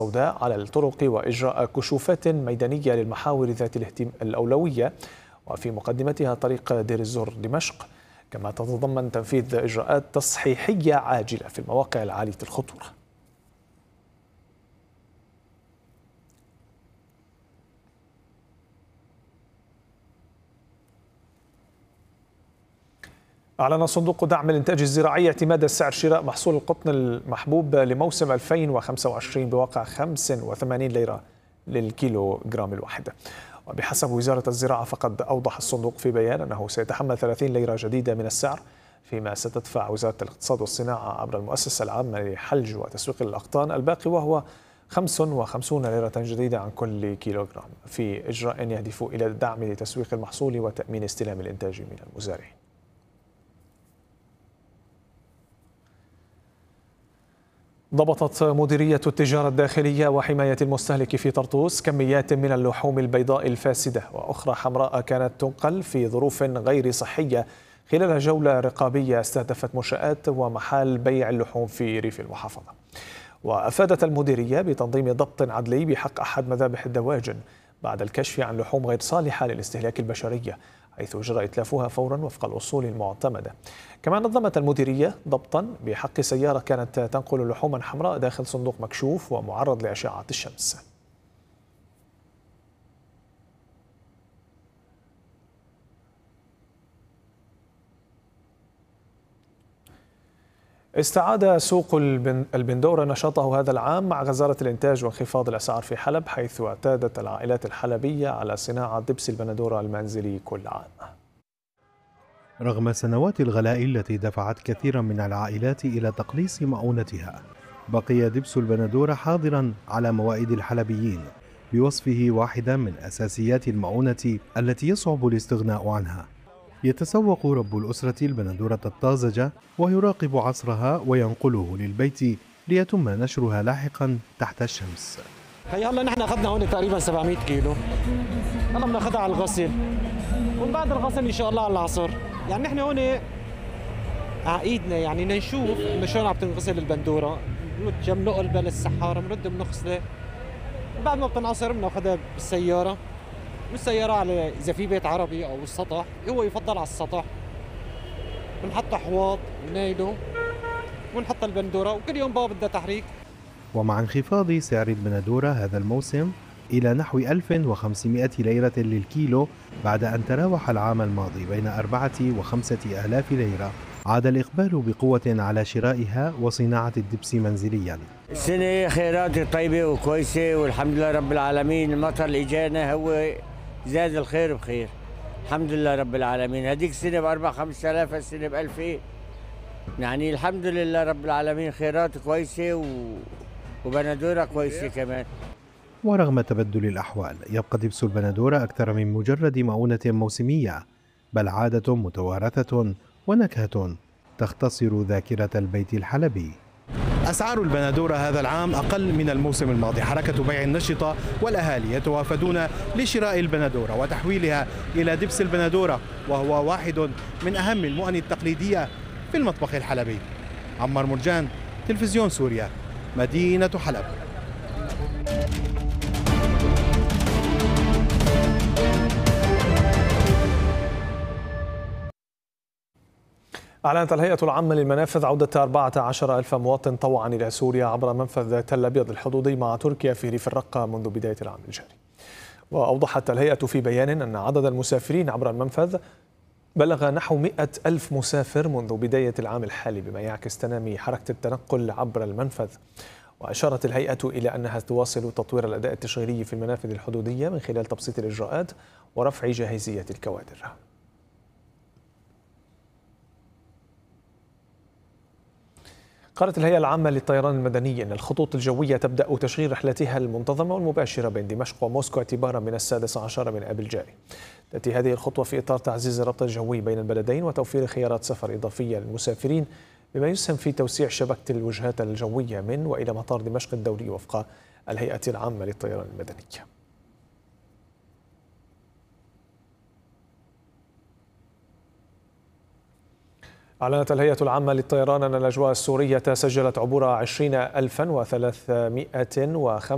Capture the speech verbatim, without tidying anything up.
السوداء على الطرق وإجراء كشوفات ميدانية للمحاور ذات الأولوية، وفي مقدمتها طريق دير الزور دمشق، كما تتضمن تنفيذ إجراءات تصحيحية عاجلة في المواقع العالية الخطورة. أعلن صندوق دعم الإنتاج الزراعي اعتماد سعر شراء محصول القطن المحبوب لموسم ألفين وخمسة وعشرين بواقع خمسة وثمانين ليرة للكيلو جرام الواحد. وبحسب وزارة الزراعة فقد أوضح الصندوق في بيان أنه سيتحمل ثلاثين ليرة جديدة من السعر، فيما ستدفع وزارة الاقتصاد والصناعة عبر المؤسسة العامة لحلج وتسويق الأقطان الباقي، وهو خمسة وخمسين ليرة جديدة عن كل كيلو جرام، في إجراء يهدف إلى الدعم لتسويق المحصول وتأمين استلام الإنتاج من المزارعين. ضبطت مديرية التجارة الداخلية وحماية المستهلك في طرطوس كميات من اللحوم البيضاء الفاسدة وأخرى حمراء كانت تنقل في ظروف غير صحية خلال جولة رقابية استهدفت منشآت ومحال بيع اللحوم في ريف المحافظة. وأفادت المديرية بتنظيم ضبط عدلي بحق أحد مذابح الدواجن بعد الكشف عن لحوم غير صالحة للاستهلاك البشرية، حيث جرى إتلافها فورا وفق الأصول المعتمدة. كما نظمت المديرية ضبطا بحق سيارة كانت تنقل لحوما حمراء داخل صندوق مكشوف ومعرض لأشعة الشمس. استعاد سوق البندورة نشاطه هذا العام مع غزارة الإنتاج وانخفاض الأسعار في حلب، حيث اعتادت العائلات الحلبية على صناعة دبس البندورة المنزلي كل عام. رغم سنوات الغلاء التي دفعت كثيرا من العائلات إلى تقليص مؤونتها، بقي دبس البندورة حاضرا على موائد الحلبيين بوصفه واحدا من أساسيات المؤونة التي يصعب الاستغناء عنها. يتسوق رب الأسرة البندورة الطازجة ويراقب عصرها وينقله للبيت ليتم نشرها لاحقا تحت الشمس. هي هلا نحن اخذنا هون تقريبا سبعمئة كيلو، هلا بناخذها على الغسل ومن بعد الغسل ان شاء الله على العصر. يعني نحن هون على ايدنا يعني نشوف انه شلون عم تنغسل البندوره، بنرد بنقلبها للسحاره، بنرد بنغسلها، بعد ما بتنعصر بناخذها بالسياره، والسياره على اذا في بيت عربي او السطح، هو يفضل على السطح، بنحط حواض ونايله ونحط البندوره، وكل يوم بقى بدها تحريك. ومع انخفاض سعر البندورة هذا الموسم إلى نحو ألف وخمسمئة ليرة للكيلو بعد أن تراوح العام الماضي بين أربعة وخمسة آلاف ليرة، عاد الإقبال بقوة على شرائها وصناعة الدبس منزليا. السنة خيرات طيبة وكويسة والحمد لله رب العالمين. المطر اللي جانا هو زاد الخير بخير، الحمد لله رب العالمين. هذيك السنة بأربع خمسة آلاف، السنة بألفين، يعني الحمد لله رب العالمين. خيرات كويسة و... وبندورة كويسة كمان. ورغم تبدل الأحوال يبقى دبس البندورة أكثر من مجرد مؤونة موسمية، بل عادة متوارثة ونكهة تختصر ذاكرة البيت الحلبي. أسعار البندورة هذا العام أقل من الموسم الماضي، حركة بيع نشطة والأهالي يتوافدون لشراء البندورة وتحويلها إلى دبس البندورة، وهو واحد من أهم المؤن التقليدية في المطبخ الحلبي. عمار مرجان، تلفزيون سوريا، مدينة حلب. أعلنت الهيئة العامة للمنافذ عودة أربعة عشر ألف مواطن طوعا إلى سوريا عبر منفذ تل أبيض الحدودي مع تركيا في ريف الرقة منذ بداية العام الجاري. وأوضحت الهيئة في بيان أن عدد المسافرين عبر المنفذ بلغ نحو مئة ألف مسافر منذ بداية العام الحالي، بما يعكس تنامي حركة التنقل عبر المنفذ. وأشارت الهيئة إلى أنها تواصل تطوير الأداء التشغيلي في المنافذ الحدودية من خلال تبسيط الإجراءات ورفع جاهزية الكوادر. قالت الهيئة العامة للطيران المدني أن الخطوط الجوية تبدأ تشغيل رحلتها المنتظمة والمباشرة بين دمشق وموسكو اعتبارا من السادس عشر من آب الجاري. تأتي هذه الخطوة في إطار تعزيز الربط الجوي بين البلدين وتوفير خيارات سفر إضافية للمسافرين، بما يسهم في توسيع شبكة الوجهات الجوية من وإلى مطار دمشق الدولي وفق الهيئة العامة للطيران المدني. أعلنت الهيئة العامة للطيران أن الأجواء السورية سجلت عبور عشرين ألفا وثلاثمئة وخمسة